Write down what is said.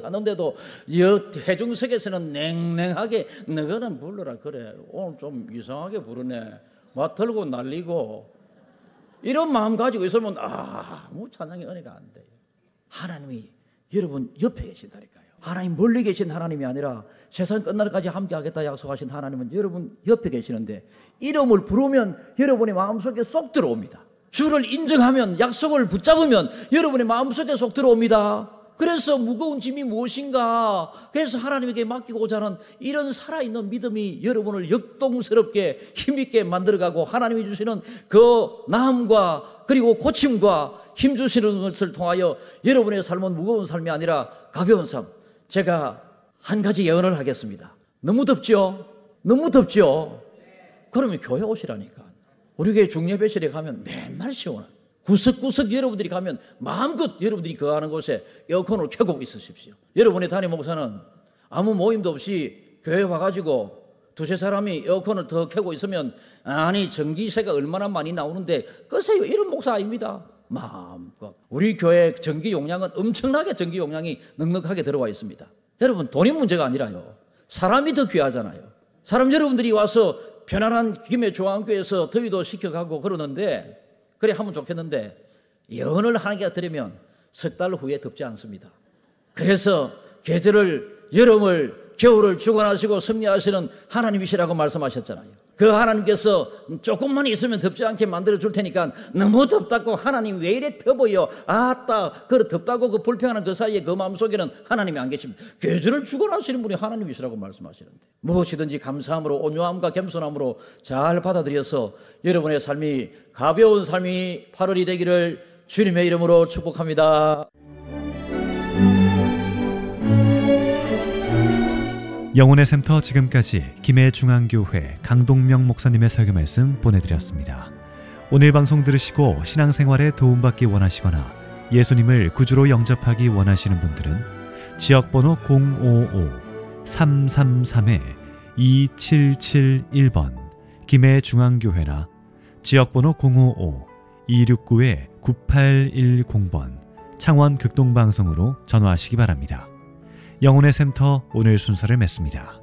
하는데도 해중석에서는 냉랭하게 너거는 불러라 그래. 오늘 좀 이상하게 부르네. 막 들고 날리고 이런 마음 가지고 있으면 아무 찬양의 은혜가 안 돼요. 하나님이 여러분 옆에 계신다니까요. 하나님 멀리 계신 하나님이 아니라 세상 끝날까지 함께 하겠다 약속하신 하나님은 여러분 옆에 계시는데 이름을 부르면 여러분의 마음속에 쏙 들어옵니다. 주를 인정하면 약속을 붙잡으면 여러분의 마음속에 쏙 들어옵니다. 그래서 무거운 짐이 무엇인가? 그래서 하나님에게 맡기고자 하는 이런 살아있는 믿음이 여러분을 역동스럽게 힘있게 만들어가고 하나님이 주시는 그 나음과 그리고 고침과 힘주시는 것을 통하여 여러분의 삶은 무거운 삶이 아니라 가벼운 삶. 제가 한 가지 예언을 하겠습니다. 너무 덥죠? 너무 덥죠? 그러면 교회 오시라니까. 우리 교회 중예배실에 가면 맨날 시원한 구석구석 여러분들이 가면 마음껏 여러분들이 거하는 곳에 에어컨을 켜고 있으십시오. 여러분의 담임 목사는 아무 모임도 없이 교회 와가지고 두세 사람이 에어컨을 더 켜고 있으면 아니 전기세가 얼마나 많이 나오는데 끄세요. 이런 목사 아닙니다. 마음껏. 우리 교회 전기 용량은 엄청나게 전기 용량이 넉넉하게 들어와 있습니다. 여러분 돈이 문제가 아니라요. 사람이 더 귀하잖아요. 사람 여러분들이 와서 편안한 김해 중앙교회에서 더위도 식혀가고 그러는데 그래 하면 좋겠는데 예언을 하나님께 드리면 석 달 후에 덥지 않습니다. 그래서 계절을 여름을 겨울을 주관하시고 섭리하시는 하나님이시라고 말씀하셨잖아요. 그 하나님께서 조금만 있으면 덥지 않게 만들어 줄 테니까 너무 덥다고 하나님 왜 이래 더워요? 아따 그 덥다고 그 불평하는 그 사이에 그 마음속에는 하나님이 안 계십니다. 계절을 주관하시는 분이 하나님이시라고 말씀하시는데 무엇이든지 감사함으로 온유함과 겸손함으로 잘 받아들여서 여러분의 삶이 가벼운 삶이 8월이 되기를 주님의 이름으로 축복합니다. 영혼의 샘터 지금까지 김해중앙교회 강동명 목사님의 설교 말씀 보내드렸습니다. 오늘 방송 들으시고 신앙생활에 도움받기 원하시거나 예수님을 구주로 영접하기 원하시는 분들은 지역번호 055-333-2771번 김해중앙교회나 지역번호 055-269-9810번 창원 극동방송으로 전화하시기 바랍니다. 영혼의 샘터 오늘 순서를 맺습니다.